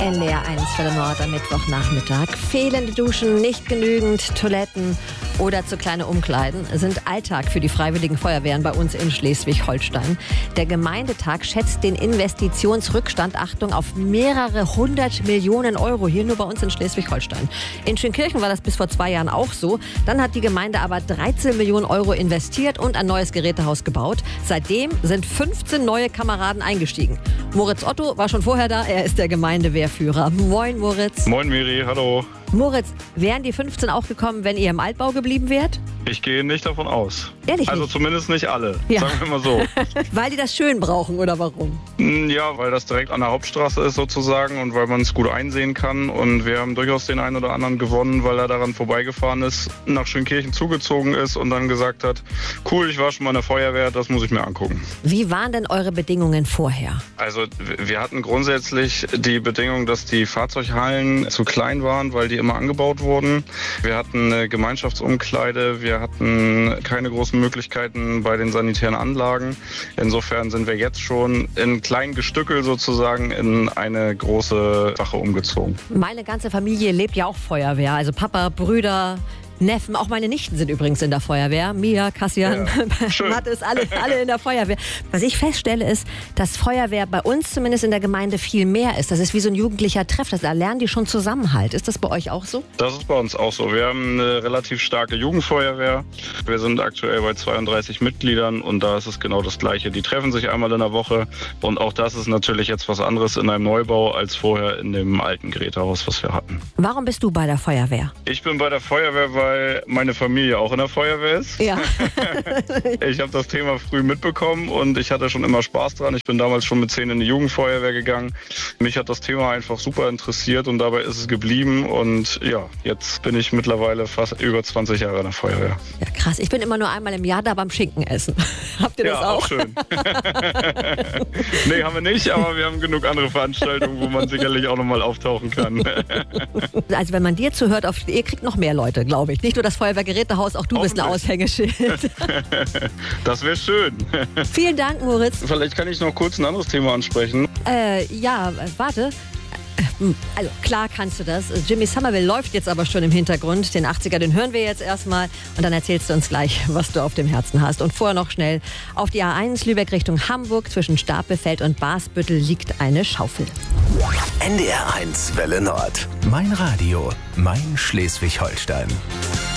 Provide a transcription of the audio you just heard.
NDR 1 für den Nord am Mittwochnachmittag. Fehlende Duschen, nicht genügend Toiletten oder zu kleine Umkleiden sind Alltag für die Freiwilligen Feuerwehren bei uns in Schleswig-Holstein. Der Gemeindetag schätzt den Investitionsrückstand, Achtung, auf mehrere 100 Millionen Euro hier nur bei uns in Schleswig-Holstein. In Schönkirchen war das bis vor 2 Jahren auch so. Dann hat die Gemeinde aber 13 Millionen Euro investiert und ein neues Gerätehaus gebaut. Seitdem sind 15 neue Kameraden eingestiegen. Moritz Otto war schon vorher da, er ist der Gemeindewehrführer. Moin Moritz. Moin Miri, hallo. Moritz, wären die 15 auch gekommen, wenn ihr im Altbau geblieben wärt? Ich gehe nicht davon aus. Ehrlich Also nicht? zumindest nicht alle, Ja. sagen wir mal so. Weil die das schön brauchen oder warum? Ja, weil das direkt an der Hauptstraße ist sozusagen und weil man es gut einsehen kann. Und wir haben durchaus den einen oder anderen gewonnen, weil er daran vorbeigefahren ist, nach Schönkirchen zugezogen ist und dann gesagt hat, cool, ich war schon mal in der Feuerwehr, das muss ich mir angucken. Wie waren denn eure Bedingungen vorher? Also wir hatten grundsätzlich die Bedingung, dass die Fahrzeughallen zu klein waren, weil die immer angebaut wurden. Wir hatten eine Gemeinschaftsumkleide, wir hatten keine großen Möglichkeiten bei den sanitären Anlagen. Insofern sind wir jetzt schon in kleinen Gestückel sozusagen in eine große Sache umgezogen. Meine ganze Familie lebt ja auch Feuerwehr. Also Papa, Brüder, Neffen, auch meine Nichten sind übrigens in der Feuerwehr. Mia, Kassian, schön. Mathis, alle in der Feuerwehr. Was ich feststelle ist, dass Feuerwehr bei uns zumindest in der Gemeinde viel mehr ist. Das ist wie so ein jugendlicher Treff. Da lernen die schon Zusammenhalt. Ist das bei euch auch so? Das ist bei uns auch so. Wir haben eine relativ starke Jugendfeuerwehr. Wir sind aktuell bei 32 Mitgliedern und da ist es genau das Gleiche. Die treffen sich einmal in der Woche und auch das ist natürlich jetzt was anderes in einem Neubau als vorher in dem alten Gerätehaus, was wir hatten. Warum bist du bei der Feuerwehr? Ich bin bei der Feuerwehr, weil meine Familie auch in der Feuerwehr ist. Ja. Ich habe das Thema früh mitbekommen und ich hatte schon immer Spaß dran. Ich bin damals schon mit 10 in die Jugendfeuerwehr gegangen. Mich hat das Thema einfach super interessiert und dabei ist es geblieben. Und ja, jetzt bin ich mittlerweile fast über 20 Jahre in der Feuerwehr. Ja, krass. Ich bin immer nur einmal im Jahr da beim Schinkenessen. Habt ihr das Ja, auch? schön. Nee, haben wir nicht, aber wir haben genug andere Veranstaltungen, wo man sicherlich auch nochmal auftauchen kann. Also wenn man dir zuhört, ihr kriegt noch mehr Leute, glaube ich. Nicht nur das Feuerwehrgerätehaus, auch du bist ein Aushängeschild. Das wäre schön. Vielen Dank, Moritz. Vielleicht kann ich noch kurz ein anderes Thema ansprechen. Warte. Also klar kannst du das. Jimmy Somerville läuft jetzt aber schon im Hintergrund. Den 80er, den hören wir jetzt erstmal. Und dann erzählst du uns gleich, was du auf dem Herzen hast. Und vorher noch schnell auf die A1 Lübeck Richtung Hamburg. Zwischen Stapelfeld und Basbüttel liegt eine Schaufel. NDR 1 Welle Nord. Mein Radio, mein Schleswig-Holstein.